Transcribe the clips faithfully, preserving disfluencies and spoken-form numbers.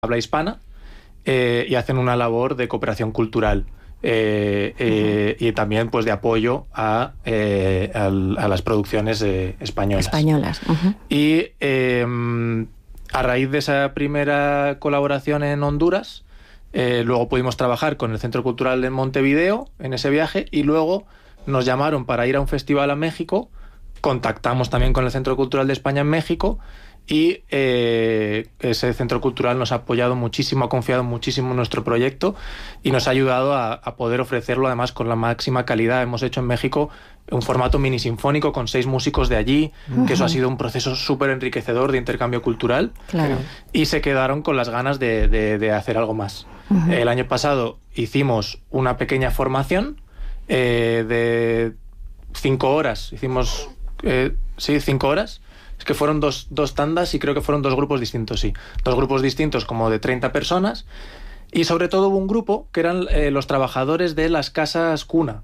habla hispana eh, y hacen una labor de cooperación cultural. Eh, eh, uh-huh. Y también pues de apoyo a, eh, a, a las producciones eh, españolas. Españolas. Uh-huh. Y eh, a raíz de esa primera colaboración en Honduras, eh, luego pudimos trabajar con el Centro Cultural de Montevideo en ese viaje, y luego nos llamaron para ir a un festival a México. Contactamos también con el Centro Cultural de España en México, y eh, ese centro cultural nos ha apoyado muchísimo, ha confiado muchísimo en nuestro proyecto y nos ha ayudado a, a poder ofrecerlo además con la máxima calidad. Hemos hecho en México un formato mini sinfónico con seis músicos de allí, uh-huh. que eso ha sido un proceso súper enriquecedor de intercambio cultural. Claro. Y se quedaron con las ganas de, de, de hacer algo más. Uh-huh. El año pasado hicimos una pequeña formación eh, de cinco horas, hicimos eh, sí, cinco horas. Es que fueron dos, dos tandas y creo que fueron dos grupos distintos, sí. Dos grupos distintos como de treinta personas, y sobre todo hubo un grupo que eran eh, los trabajadores de las casas cuna,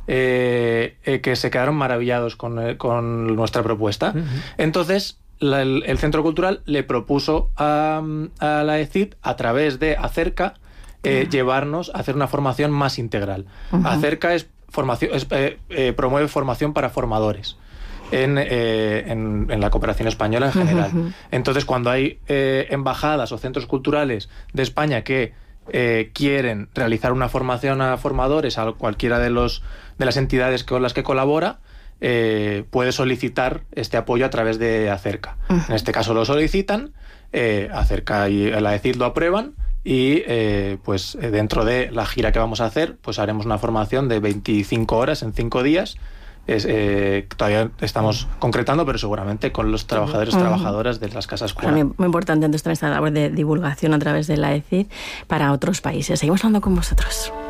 eh, eh, que se quedaron maravillados con, eh, con nuestra propuesta. Uh-huh. Entonces la, el, el Centro Cultural le propuso a, a la E C I D, a través de Acerca, eh, uh-huh. llevarnos a hacer una formación más integral. Uh-huh. Acerca es formación, es, eh, eh, promueve formación para formadores. En, eh, en, en la cooperación española en general. Uh-huh. Entonces, cuando hay eh, embajadas o centros culturales de España que eh, quieren realizar una formación a formadores, a cualquiera de, los, de las entidades con las que colabora, eh, puede solicitar este apoyo a través de Acerca. Uh-huh. En este caso lo solicitan, eh, Acerca y la E C I D lo aprueban, y eh, pues dentro de la gira que vamos a hacer, pues haremos una formación de veinticinco horas en cinco días. Es, eh, todavía estamos concretando, pero seguramente con los trabajadores y uh-huh. trabajadoras de las casas cuna. Muy, muy importante entonces esta labor de divulgación a través de la E C I D para otros países. Seguimos hablando con vosotros.